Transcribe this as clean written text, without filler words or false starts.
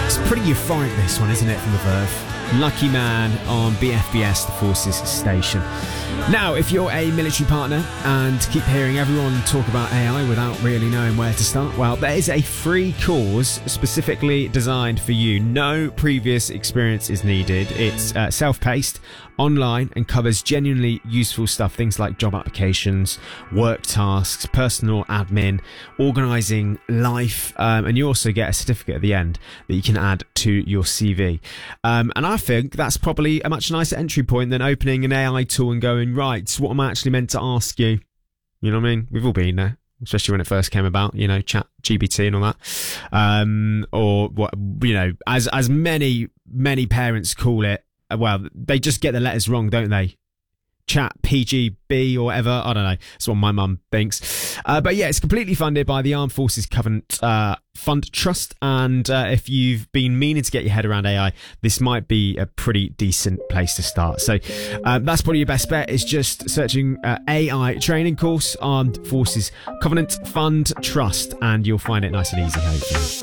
Pretty euphoric, this one, isn't it, from the Verve? Lucky Man on BFBS, the Forces station. Now, if you're a military partner and keep hearing everyone talk about AI without really knowing where to start, well, there is a free course specifically designed for you. No previous experience is needed. It's self-paced, online, and covers genuinely useful stuff. Things like job applications, work tasks, personal admin, organising life, and you also get a certificate at the end that you can add to your CV. And I think that's probably a much nicer entry point than opening an AI tool and going, right, what am I actually meant to ask you? You know what I mean? We've all been there, especially when it first came about, you know, chat GBT and all that. Or what, you know, as many parents call it, well, they just get the letters wrong, don't they? Chat PGB or whatever. I don't know. That's what my mum thinks. But yeah, it's completely funded by the Armed Forces Covenant Fund Trust. And if you've been meaning to get your head around AI, this might be a pretty decent place to start. So that's probably your best bet, is just searching AI training course, Armed Forces Covenant Fund Trust, and you'll find it nice and easy, hopefully.